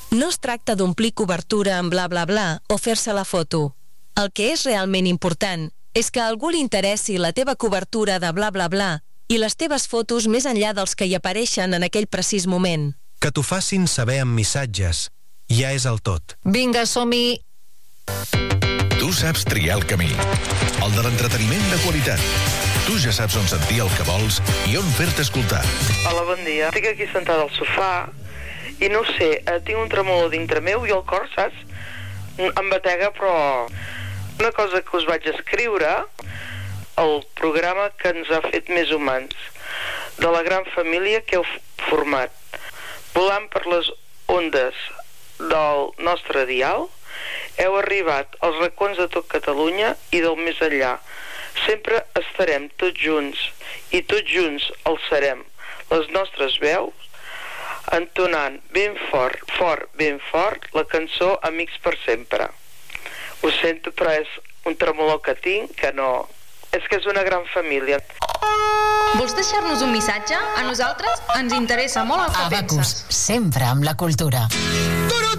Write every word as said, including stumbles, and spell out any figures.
No es tracta d'omplir cobertura amb bla bla bla o fer-se la foto. El que és realment important és que a algú li interessi la teva cobertura de bla bla bla i les teves fotos més enllà dels que hi apareixen en aquell precís moment. Que t'ho facin saber amb missatges. Ja és el tot. Vinga, som-hi! Tu saps triar el camí. El de l'entreteniment de qualitat. Tu ja saps on sentir el que vols i on fer-te escoltar. Hola, bon dia. Estic aquí sentada al sofà i no ho sé, tinc un tremolor dintre meu i el cor, saps? Em batega, però una cosa que us vaig escriure, el programa que ens ha fet més humans, de la gran família que heu format, volant per les ondes del nostre dial, heu arribat als racons de tot Catalunya i del més enllà. Sempre estarem tots junts i tots junts els serem. Les nostres veus entonant ben fort, fort, ben fort la cançó Amics per sempre. Ho sento, però és un tremolor que tinc que no... És que és una gran família. Vols deixar-nos un missatge? A nosaltres ens interessa molt el que Abacus, penses. sempre amb la cultura.